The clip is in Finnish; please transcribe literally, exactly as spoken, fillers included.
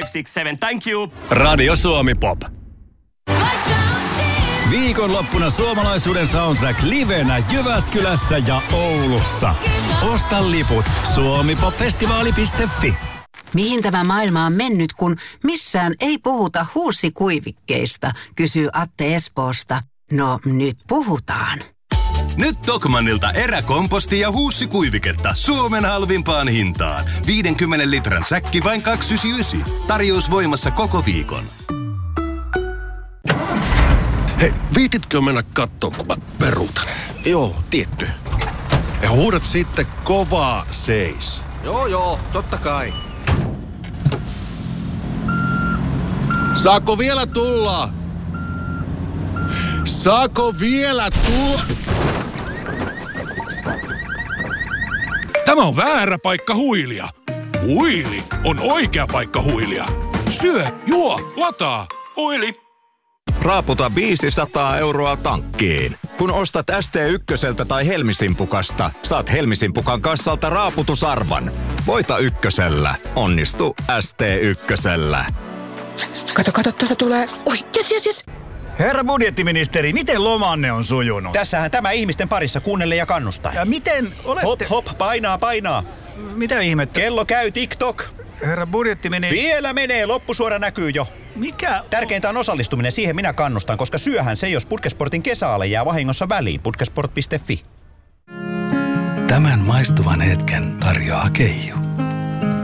six seven, thank you. Radio Suomi Pop. Viikonloppuna suomalaisuuden soundtrack livenä Jyväskylässä ja Oulussa. Osta liput suomipopfestivaali piste fi. Mihin tämä maailma on mennyt, kun missään ei puhuta huussikuivikkeista, kysyy Atte Espoosta. No nyt puhutaan. Nyt Tokmannilta eräkomposti ja huussikuiviketta Suomen halvimpaan hintaan. viidenkymmenen litran säkki vain kaksi pilkku yhdeksänkymmentäyhdeksän. Tarjous voimassa koko viikon. Hei, viititkö mennä kattoo, kun mä peruutan? Joo, tietty. Ja huudat sitten kovaa seis. Joo, joo, totta kai. Saako vielä tulla? Saako vielä tulla? Tämä on väärä paikka huilia. Huili on oikea paikka huilia. Syö, juo, lataa. Huili. Raaputa viisisataa euroa tankkiin. Kun ostat S T ykköseltä tai Helmisimpukasta, saat Helmisimpukan kassalta raaputusarvan. Voita ykkösellä. Onnistu S T ykkösellä. Kato, kato, tuosta tulee. Oi, jes, jes, jes. Herra budjettiministeri, miten lomanne on sujunut? Tässähän tämä ihmisten parissa kuunnelle ja kannustaa. Ja miten olette... Hop, hop, painaa, painaa. Mitä ihmettä? Kello käy TikTok. Herra budjettiministeri... Vielä menee, loppusuora näkyy jo. Mikä? Tärkeintä on osallistuminen, siihen minä kannustan, koska syöhän se, jos Putkesportin kesäale jää vahingossa väliin. Putkesport piste fi. Tämän maistuvan hetken tarjoaa Keijo.